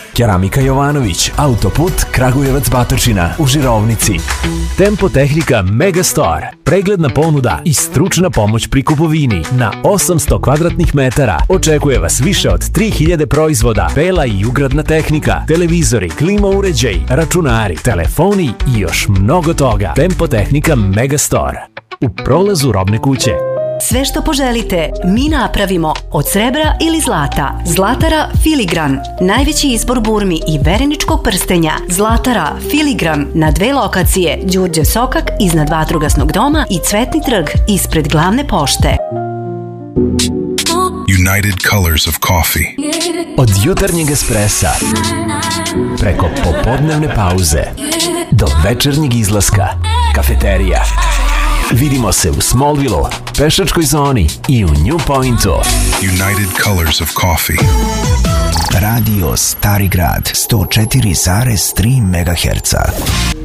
Keramika Jovanović, autoput Kragujevac Batočina u Žirovnici. Tempo Tehnika Megastore, pregledna ponuda i stručna pomoć pri kupovini. Na 800 kvadratnih metara očekuje vas više od 3000 proizvoda, bela i ugradna tehnika, televizori, klima uređaj, računari, telefoni i još mnogo toga. Tempo Tehnika Megastore u prolazu Robne kuće. Sve što poželite, mi napravimo od srebra ili zlata. Zlatara Filigran, najveći izbor burmi i vereničkog prstenja. Zlatara Filigran na 2 lokacije, Đurđe Sokak iznad Vatrogasnog doma i Cvetni trg ispred glavne pošte. United Colors of Coffee. Od jutarnjeg espresa preko popodnevne pauze do večernjeg izlaska, kafeterija. Vidimo se u Smallville-u, pešačkoj zoni i u New Pointu. United Colors of Coffee. Radio Stari Grad 104,3 MHz.